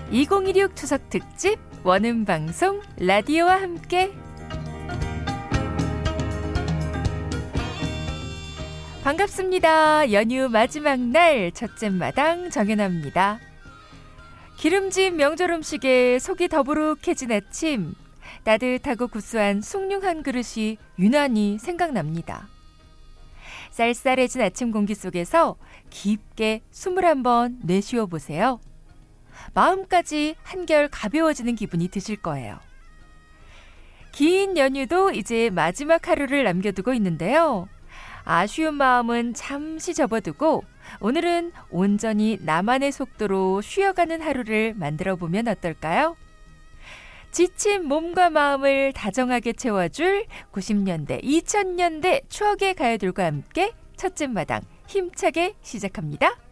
2016 추석 특집 원음 방송 라디오와 함께. 반갑습니다. 연휴 마지막 날 첫째 마당 정연아입니다. 기름진 명절 음식에 속이 더부룩해진 아침, 따뜻하고 구수한 숭늉 한 그릇이 유난히 생각납니다. 쌀쌀해진 아침 공기 속에서 깊게 숨을 한번 내쉬어 보세요. 마음까지 한결 가벼워지는 기분이 드실 거예요. 긴 연휴도 이제 마지막 하루를 남겨두고 있는데요. 아쉬운 마음은 잠시 접어두고 오늘은 온전히 나만의 속도로 쉬어가는 하루를 만들어보면 어떨까요? 지친 몸과 마음을 다정하게 채워줄 90년대, 2000년대 추억의 가요들과 함께 첫째 마당 힘차게 시작합니다.